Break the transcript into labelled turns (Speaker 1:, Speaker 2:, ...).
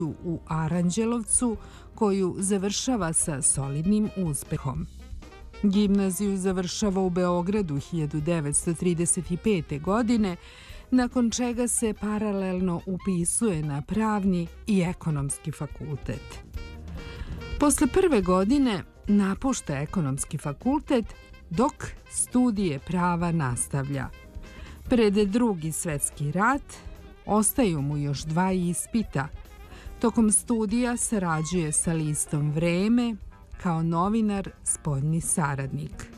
Speaker 1: u Aranđelovcu, koju završava sa solidnim uspehom. Gimnaziju završava u Beogradu 1935. godine, nakon čega se paralelno upisuje na Pravni i Ekonomski fakultet. Posle prve godine napušta Ekonomski fakultet, dok studije prava nastavlja. Pred Drugi svetski rat ostaju mu još 2 ispita. Tokom studija sarađuje sa listom Vreme kao novinar, spoljni saradnik.